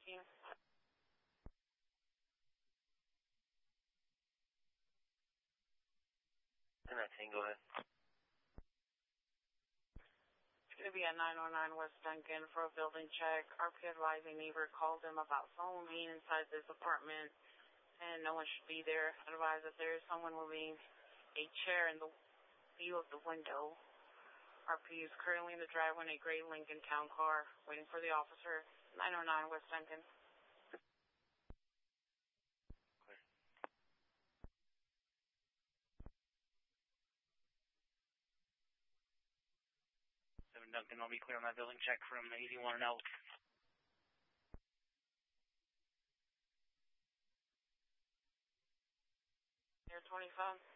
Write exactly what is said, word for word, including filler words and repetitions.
nineteen. ten nineteen, go ahead. It's going to be at nine oh nine West Duncan for a building check. R P advising neighbor called him about someone being inside this apartment and no one should be there. Advise that there is someone moving a chair in the view of the window. R P is currently in the driveway in a gray Lincoln Town car waiting for the officer. nine oh nine West Duncan. Clear. seven Duncan, I'll be clear on that building check from eighty-one and out. Air twenty-five.